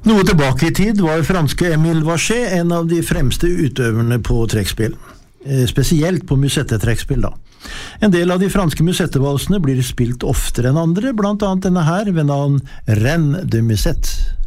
Noe tilbake I tid var franske Émile Vacher en av de fremste utøverne på trekkspill, spesielt på musette-trekkspill da. En del av de franske musettevalsene blir spilt oftere enn andre, blant annet denne her ved navn Reine de Musette.